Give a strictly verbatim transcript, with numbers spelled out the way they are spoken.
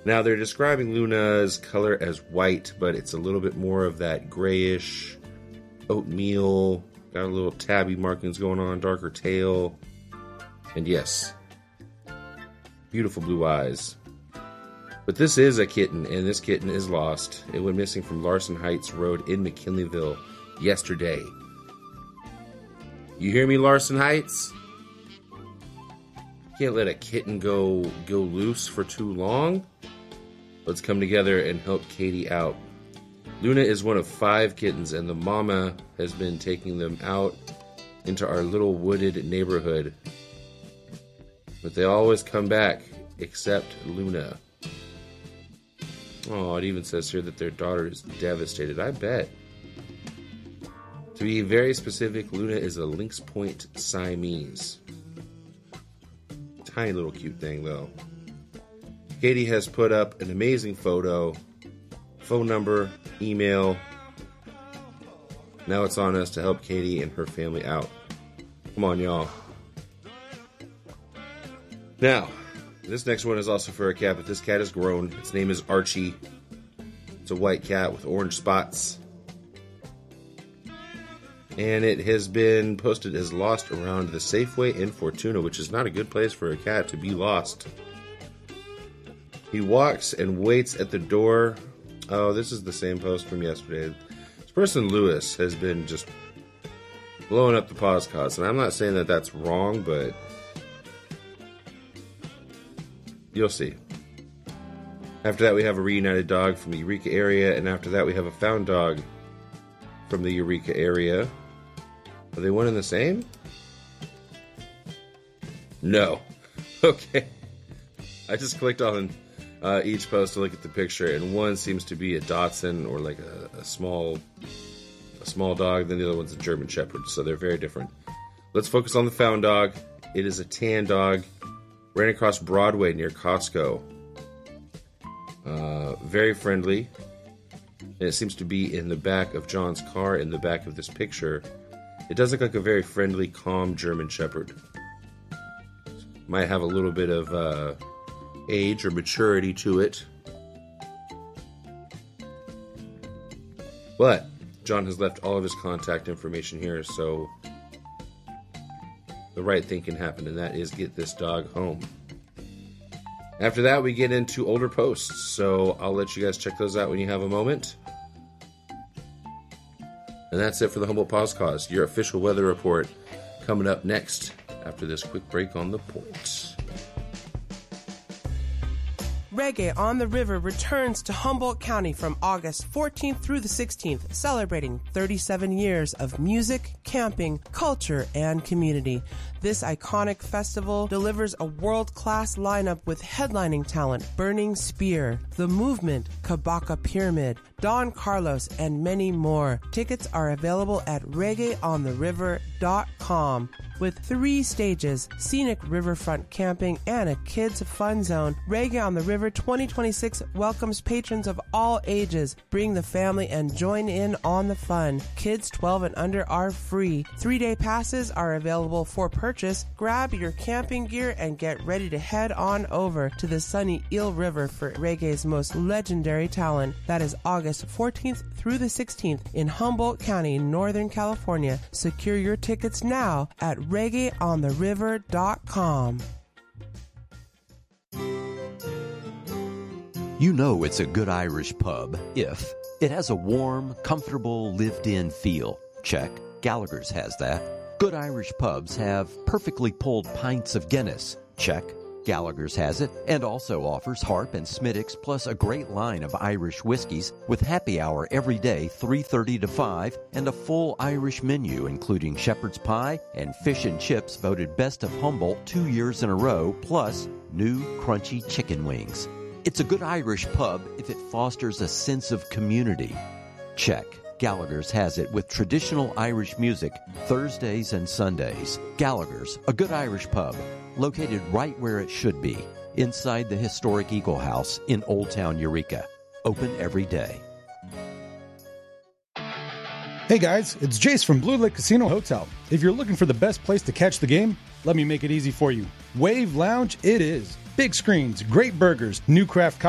Now, they're describing Luna's color as white, but it's a little bit more of that grayish oatmeal. Got a little tabby markings going on, darker tail. And yes, beautiful blue eyes. But this is a kitten, and this kitten is lost. It went missing from Larson Heights Road in McKinleyville yesterday. You hear me, Larson Heights? Can't let a kitten go go loose for too long. Let's come together and help Katie out. Luna is one of five kittens, and the mama has been taking them out into our little wooded neighborhood. But they always come back, except Luna. Oh, it even says here that their daughter is devastated. I bet. To be very specific, Luna is a Lynx Point Siamese. Tiny little cute thing, though. Katie has put up an amazing photo, phone number, email. Now it's on us to help Katie and her family out. Come on, y'all. Now, this next one is also for a cat, but this cat is grown. Its name is Archie. It's a white cat with orange spots. And it has been posted as lost around the Safeway in Fortuna, which is not a good place for a cat to be lost. He walks and waits at the door. Oh, this is the same post from yesterday. This person, Lewis, has been just blowing up the podcast. And I'm not saying that that's wrong, but you'll see. After that, we have a reunited dog from the Eureka area. And after that, we have a found dog from the Eureka area. Are they one and the same? No. Okay. I just clicked on uh, each post to look at the picture, and one seems to be a Dachshund or like a, a small, a small dog. Then the other one's a German Shepherd, so they're very different. Let's focus on the found dog. It is a tan dog, ran across Broadway near Costco. Uh, very friendly. And it seems to be in the back of John's car in the back of this picture. It does look like a very friendly, calm German Shepherd. Might have a little bit of uh, age or maturity to it. But John has left all of his contact information here, so the right thing can happen, and that is get this dog home. After that, we get into older posts, so I'll let you guys check those out when you have a moment. And that's it for the Humboldt Podcast, your official weather report, coming up next after this quick break on the point. Reggae on the River returns to Humboldt County from August fourteenth through the sixteenth, celebrating thirty-seven years of music, camping, culture, and community. This iconic festival delivers a world-class lineup with headlining talent Burning Spear, The Movement, Kabaka Pyramid, Don Carlos, and many more. Tickets are available at reggae on the river dot com. With three stages, scenic riverfront camping, and a kids' fun zone, Reggae on the River twenty twenty-six welcomes patrons of all ages. Bring the family and join in on the fun. Kids twelve and under are free. Three-day passes are available for purchase. Grab your camping gear and get ready to head on over to the sunny Eel River for Reggae's most legendary talent. That is August fourteenth through the sixteenth in Humboldt County, Northern California. Secure your tickets now at reggae on the river dot com. You know it's a good Irish pub if it has a warm, comfortable, lived-in feel. Check. Gallagher's has that. Good Irish pubs have perfectly pulled pints of Guinness. Check. Gallagher's has it, and also offers Harp and Smittix, plus a great line of Irish whiskeys with happy hour every day, three thirty to five, and a full Irish menu including shepherd's pie and fish and chips voted best of Humboldt two years in a row, plus new crunchy chicken wings. It's a good Irish pub if it fosters a sense of community. Check. Gallagher's has it with traditional Irish music Thursdays and Sundays. Gallagher's, a good Irish pub, located right where it should be, inside the historic Eagle House in Old Town Eureka. Open every day. Hey guys, it's Jace from Blue Lake Casino Hotel. If you're looking for the best place to catch the game, let me make it easy for you. Wave Lounge it is. Big screens, great burgers, new craft